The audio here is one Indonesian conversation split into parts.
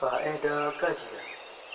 Faedah kajian.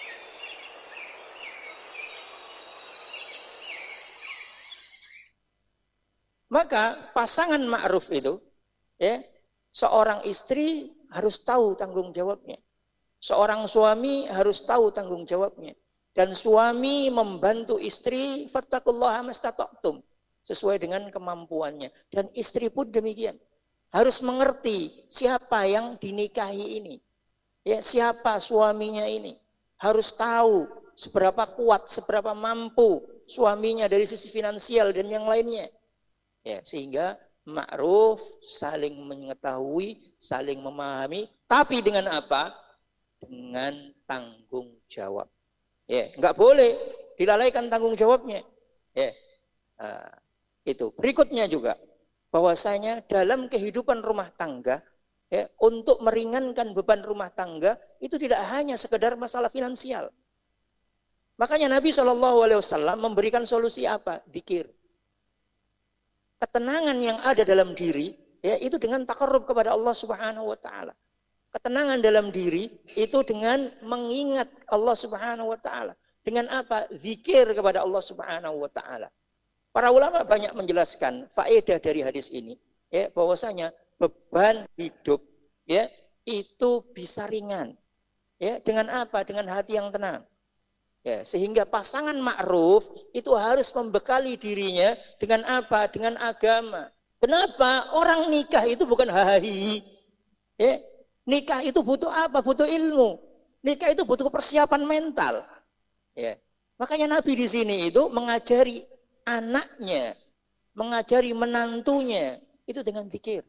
Maka pasangan ma'ruf itu, ya, seorang istri harus tahu tanggung jawabnya. Seorang suami harus tahu tanggung jawabnya. Dan suami membantu istri, fattaqullaha mastata'tum, sesuai dengan kemampuannya. Dan istri pun demikian. Harus mengerti siapa yang dinikahi ini. Ya, siapa suaminya ini. Harus tahu seberapa kuat, seberapa mampu suaminya dari sisi finansial dan yang lainnya. Ya, sehingga ma'ruf, saling mengetahui, saling memahami, tapi dengan apa? Dengan tanggung jawab. Ya, enggak boleh dilalaikan tanggung jawabnya. Ya, itu. Berikutnya juga, bahwasanya dalam kehidupan rumah tangga, ya, untuk meringankan beban rumah tangga itu tidak hanya sekedar masalah finansial. Makanya Nabi SAW memberikan solusi apa? Dzikir. Ketenangan yang ada dalam diri, ya, itu dengan taqarrub kepada Allah Subhanahu wa taala. Ketenangan dalam diri itu dengan mengingat Allah Subhanahu wa taala. Dengan apa? Zikir kepada Allah Subhanahu wa taala. Para ulama banyak menjelaskan faedah dari hadis ini, ya, bahwasanya beban hidup, ya, itu bisa ringan. Ya, dengan apa? Dengan hati yang tenang. Ya, sehingga pasangan ma'ruf itu harus membekali dirinya dengan apa? Dengan agama. Kenapa? Orang nikah itu bukan hahi. Ya, nikah itu butuh apa? Butuh ilmu. Nikah itu butuh persiapan mental. Ya. Makanya Nabi di sini itu mengajari anaknya, mengajari menantunya itu dengan zikir.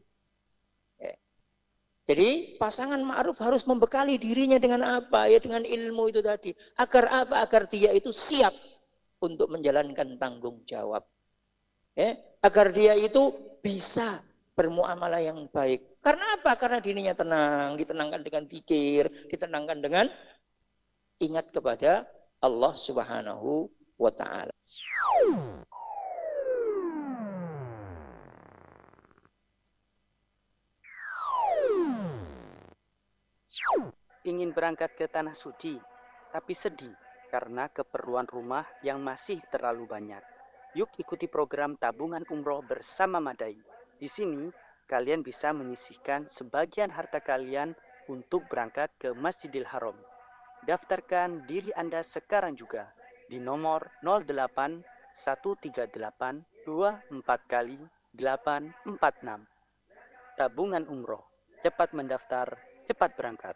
Jadi pasangan ma'ruf harus membekali dirinya dengan apa? Ya dengan ilmu itu tadi. Agar apa? Agar dia itu siap untuk menjalankan tanggung jawab. Ya, agar dia itu bisa bermuamalah yang baik. Karena apa? Karena dirinya tenang, ditenangkan dengan zikir, ditenangkan dengan ingat kepada Allah Subhanahu wa taala. Ingin berangkat ke tanah suci, tapi sedih karena keperluan rumah yang masih terlalu banyak. Yuk ikuti program tabungan umroh bersama Madai. Di sini, kalian bisa menyisihkan sebagian harta kalian untuk berangkat ke Masjidil Haram. Daftarkan diri Anda sekarang juga di nomor 08 138 24 kali 846. Tabungan umroh, cepat mendaftar, cepat berangkat.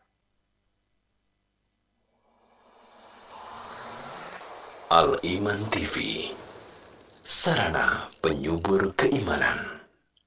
Al-Iman TV, sarana penyubur keimanan.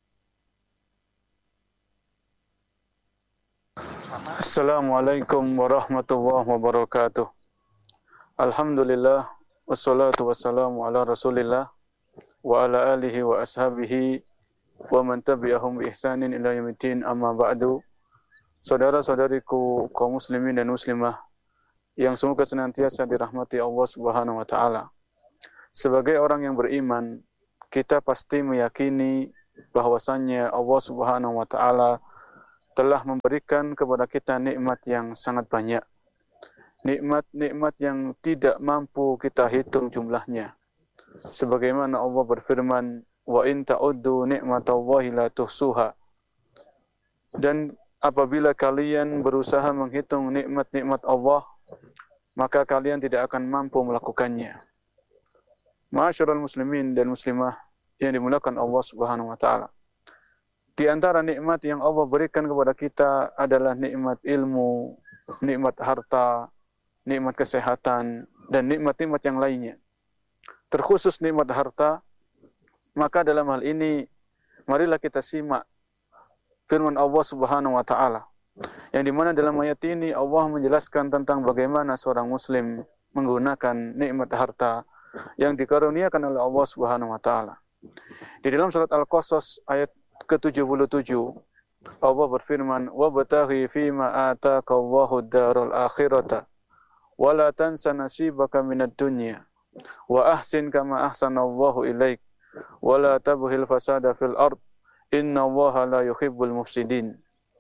Assalamualaikum warahmatullahi wabarakatuh. Alhamdulillah, wassalatu wassalamu ala rasulillah wa ala alihi wa ashabihi wa man tabi'ahum bi ihsanin ila yaumiddin, amma ba'du. Saudara-saudariku kaum muslimin dan muslimah yang semoga senantiasa dirahmati Allah Subhanahu wa taala. Sebagai orang yang beriman, kita pasti meyakini bahwasannya Allah Subhanahu wa taala telah memberikan kepada kita nikmat yang sangat banyak. Nikmat-nikmat yang tidak mampu kita hitung jumlahnya. Sebagaimana Allah berfirman, "Wa in ta'uddu ni'matallahi la tuhsuha." Dan apabila kalian berusaha menghitung nikmat-nikmat Allah, maka kalian tidak akan mampu melakukannya. Ma'asyiral muslimin dan muslimah yang dimuliakan Allah Subhanahu wa taala. Di antara nikmat yang Allah berikan kepada kita adalah nikmat ilmu, nikmat harta, nikmat kesehatan, dan nikmat-nikmat yang lainnya. Terkhusus nikmat harta, maka dalam hal ini marilah kita simak firman Allah Subhanahu wa taala. Yang dimana dalam ayat ini Allah menjelaskan tentang bagaimana seorang muslim menggunakan nikmat harta yang dikaruniakan oleh Allah Subhanahu wa taala. Di dalam surat Al-Qasas ayat ke-77 Allah berfirman, "Wabtaghi fima ataka Allahu ad-daral akhirata wa la tansa nasibaka minad dunya wa ahsin kama ahsana Allahu ilaik wa la tabghil fasada fil ard innallaha la yuhibbul mufsidin."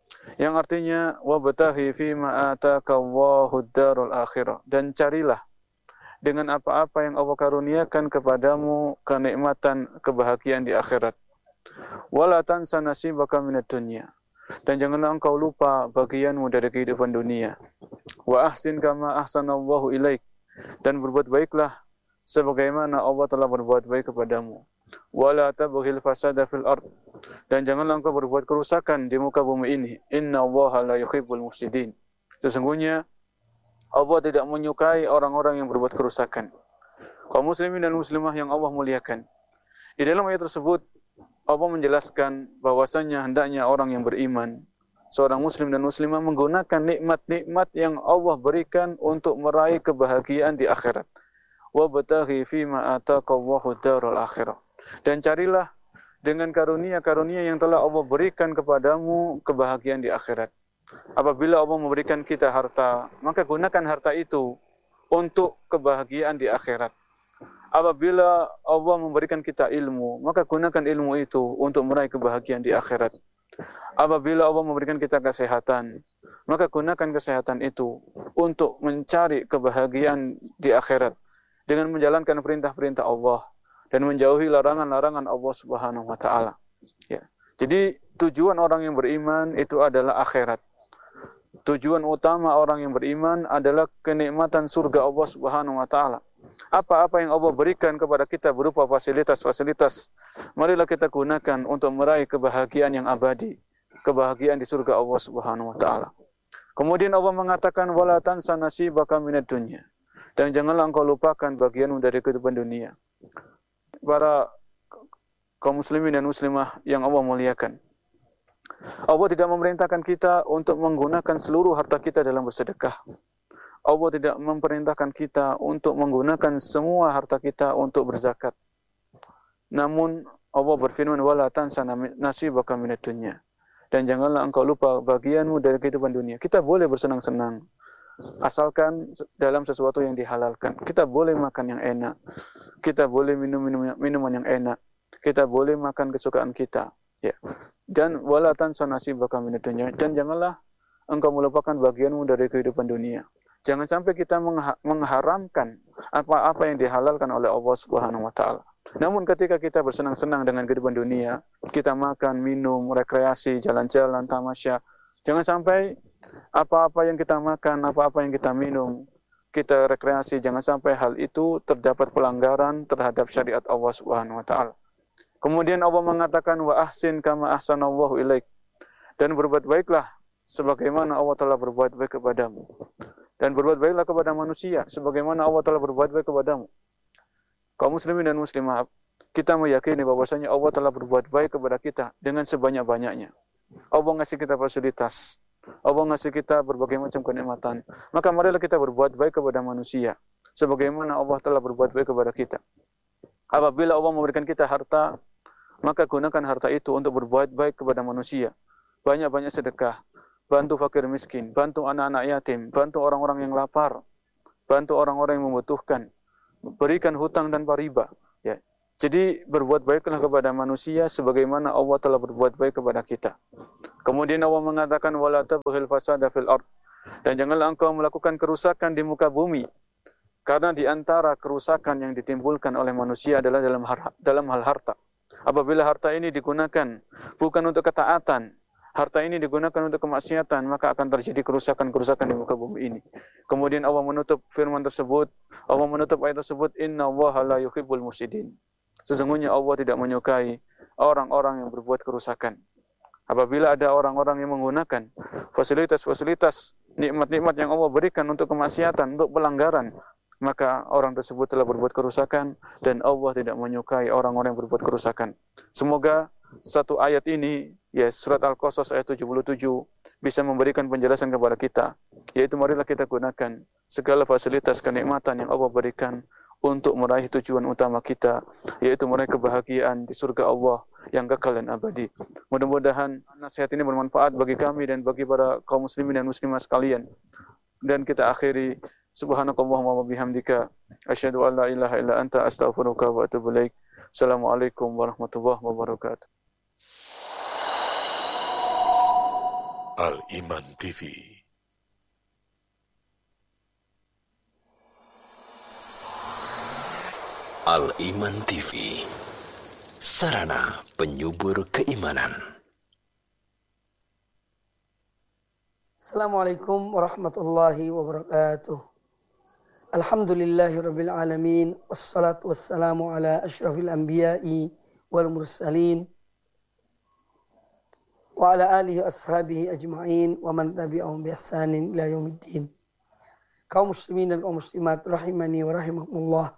yang artinya wabtaghi fima ataka Allahu ad-darul akhirah, dan carilah dengan apa-apa yang Allah karuniakan kepadamu kenikmatan kebahagiaan di akhirat. Wala tansa nasibaka minad dunya, dan janganlah engkau lupa bagianmu dari kehidupan dunia. Wa ahsin kama ahsanallahu ilaik, dan berbuat baiklah sebagaimana Allah telah berbuat baik kepadamu. Wala tabghil fasada fil ard, dan janganlah engkau berbuat kerusakan di muka bumi ini. Innallaha la yuhibbul mufsidin, sesungguhnya Allah tidak menyukai orang-orang yang berbuat kerusakan. Kaum muslimin dan muslimah yang Allah muliakan, di dalam ayat tersebut Allah menjelaskan bahwasanya hendaknya orang yang beriman, seorang muslim dan muslimah, menggunakan nikmat-nikmat yang Allah berikan untuk meraih kebahagiaan di akhirat. Wabtaghi fima ataka Allahu ad-darul akhirah, dan carilah dengan karunia-karunia yang telah Allah berikan kepadamu kebahagiaan di akhirat. Apabila Allah memberikan kita harta, maka gunakan harta itu untuk kebahagiaan di akhirat. Apabila Allah memberikan kita ilmu, maka gunakan ilmu itu untuk meraih kebahagiaan di akhirat. Apabila Allah memberikan kita kesehatan, maka gunakan kesehatan itu untuk mencari kebahagiaan di akhirat dengan menjalankan perintah-perintah Allah dan menjauhi larangan-larangan Allah Subhanahu wa taala. Ya. Jadi tujuan orang yang beriman itu adalah akhirat. Tujuan utama orang yang beriman adalah kenikmatan surga Allah Subhanahu wa taala. Apa-apa yang Allah berikan kepada kita berupa fasilitas-fasilitas, marilah kita gunakan untuk meraih kebahagiaan yang abadi, kebahagiaan di surga Allah Subhanahu wa taala. Kemudian Allah mengatakan wala tansa nasibaka minad dunya, dan janganlah engkau lupakan bagianmu dari kehidupan dunia. Para kaum muslimin dan muslimah yang Allah muliakan, Allah tidak memerintahkan kita untuk menggunakan seluruh harta kita dalam bersedekah. Allah tidak memerintahkan kita untuk menggunakan semua harta kita untuk berzakat. Namun Allah berfirman wala tansa nasibaka minad dunya, dan janganlah engkau lupa bagianmu dari kehidupan dunia. Kita boleh bersenang-senang asalkan dalam sesuatu yang dihalalkan. Kita boleh makan yang enak, kita boleh minum minuman yang enak, kita boleh makan kesukaan kita, ya. Dan wala tansa nasibaka minad dunya, dan janganlah engkau melupakan bagianmu dari kehidupan dunia. Jangan sampai kita mengharamkan apa-apa yang dihalalkan oleh Allah Subhanahu wa taala. Namun ketika kita bersenang-senang dengan kehidupan dunia, kita makan, minum, rekreasi, jalan-jalan, tamasya, jangan sampai apa-apa yang kita makan, apa-apa yang kita minum, kita rekreasi, jangan sampai hal itu terdapat pelanggaran terhadap syariat Allah Subhanahu wa taala. Kemudian Allah mengatakan wa ahsin kama ahsanallahu ilaik, dan berbuat baiklah sebagaimana Allah telah berbuat baik kepadamu. Dan berbuat baiklah kepada manusia sebagaimana Allah telah berbuat baik kepadamu. Kaum muslimin dan muslimah, kita meyakini bahwasanya Allah telah berbuat baik kepada kita dengan sebanyak-banyaknya. Allah ngasih kita fasilitas, Allah ngasih kita berbagai macam kenikmatan. Maka marilah kita berbuat baik kepada manusia sebagaimana Allah telah berbuat baik kepada kita. Apabila Allah memberikan kita harta, maka gunakan harta itu untuk berbuat baik kepada manusia. Banyak-banyak sedekah, bantu fakir miskin, bantu anak-anak yatim, bantu orang-orang yang lapar, bantu orang-orang yang membutuhkan, berikan hutang dan riba. Ya. Jadi berbuat baiklah kepada manusia sebagaimana Allah telah berbuat baik kepada kita. Kemudian Allah mengatakan wala tabghil fasada fil ard, dan janganlah engkau melakukan kerusakan di muka bumi. Karena di antara kerusakan yang ditimbulkan oleh manusia adalah dalam hal harta. Apabila harta ini digunakan bukan untuk ketaatan, harta ini digunakan untuk kemaksiatan, maka akan terjadi kerusakan-kerusakan di muka bumi ini. Kemudian Allah menutup firman tersebut, Allah menutup ayat tersebut, innallaha la yuhibbul mufsidin. Sesungguhnya Allah tidak menyukai orang-orang yang berbuat kerusakan. Apabila ada orang-orang yang menggunakan fasilitas-fasilitas, nikmat-nikmat yang Allah berikan untuk kemaksiatan, untuk pelanggaran, maka orang tersebut telah berbuat kerusakan, dan Allah tidak menyukai orang-orang yang berbuat kerusakan. Semoga satu ayat ini, ya surat Al-Qasas ayat 77, bisa memberikan penjelasan kepada kita, yaitu marilah kita gunakan segala fasilitas kenikmatan yang Allah berikan untuk meraih tujuan utama kita, yaitu meraih kebahagiaan di surga Allah yang kekal dan abadi. Mudah-mudahan nasihat ini bermanfaat bagi kami dan bagi para kaum muslimin dan muslimah sekalian. Dan kita akhiri, subhanakallahumma wa bihamdika asyhadu an la ilaha illa anta astaghfiruka wa atubu ilaik. Assalamualaikum warahmatullahi wabarakatuh. Al-Iman TV. Al-Iman TV, sarana penyubur keimanan. Assalamualaikum warahmatullahi wabarakatuh. Alhamdulillahirabbil alamin, wassalatu wassalamu ala asyrafil anbiya'i wal mursalin wa ala alihi ashabihi ajma'in wa man tabi'ahum bi ihsanin ila yaumiddin. Kaum muslimin dan kaum muslimat rahimani wa rahimakumullah.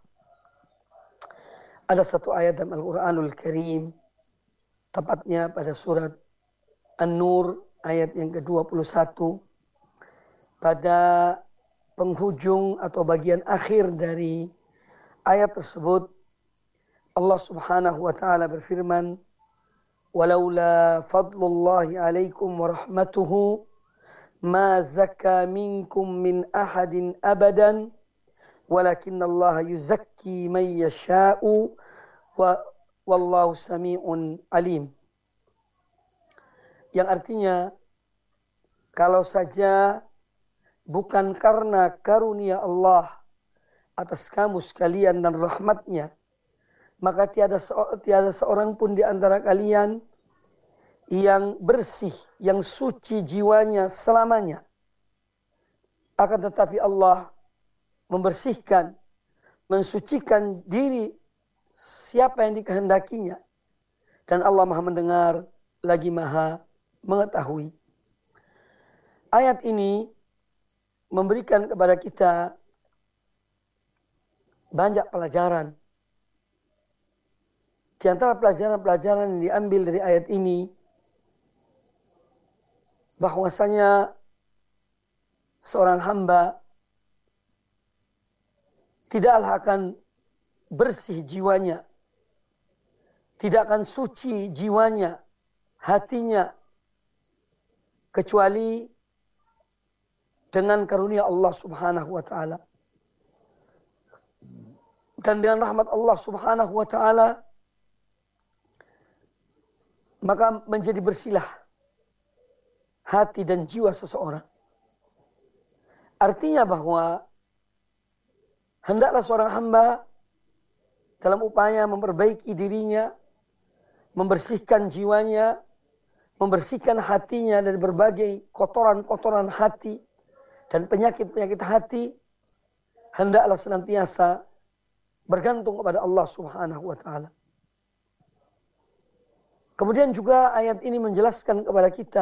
Ada satu ayat dalam Al-Qur'anul Karim, tepatnya pada surat An-Nur ayat yang ke-21, pada penghujung atau bagian akhir dari ayat tersebut, Allah Subhanahu wa taala berfirman, "Walaula fadlullahi 'alaikum wa rahmatuhu ma zakka minkum min ahadin abadan walakinallaha yuzakki man yasha'u wa wallahu sami'un alim." Yang artinya, kalau saja bukan karena karunia Allah atas kamu sekalian dan rahmatnya, maka tiada seorang pun di antara kalian yang bersih, yang suci jiwanya selamanya. Akan tetapi Allah membersihkan, mensucikan diri siapa yang dikehendakinya. Dan Allah Maha mendengar lagi Maha mengetahui. Ayat ini memberikan kepada kita banyak pelajaran. Di antara pelajaran-pelajaran yang diambil dari ayat ini, bahwasanya seorang hamba tidaklah akan bersih jiwanya, tidak akan suci jiwanya, hatinya, kecuali dengan karunia Allah Subhanahu wa taala. Dan dengan rahmat Allah Subhanahu wa taala, maka menjadi bersihlah hati dan jiwa seseorang. Artinya bahwa hendaklah seorang hamba dalam upaya memperbaiki dirinya, membersihkan jiwanya, membersihkan hatinya dari berbagai kotoran-kotoran hati dan penyakit-penyakit hati, hendaklah senantiasa bergantung kepada Allah Subhanahu wa taala. Kemudian juga ayat ini menjelaskan kepada kita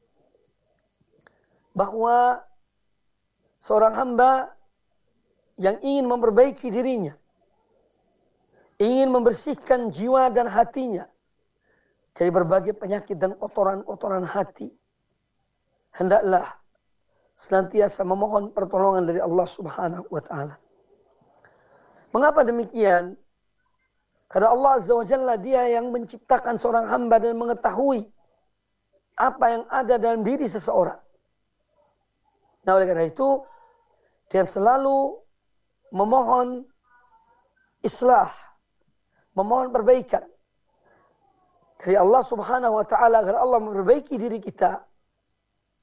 bahwa seorang hamba yang ingin memperbaiki dirinya, ingin membersihkan jiwa dan hatinya dari berbagai penyakit dan kotoran-kotoran hati, hendaklah senantiasa memohon pertolongan dari Allah Subhanahu wa taala. Mengapa demikian? Karena Allah Azza wa Jalla, Dia yang menciptakan seorang hamba dan mengetahui apa yang ada dalam diri seseorang. Nah, oleh karena itu, Dia selalu memohon islah, memohon perbaikan dari Allah Subhanahu wa taala agar Allah memperbaiki diri kita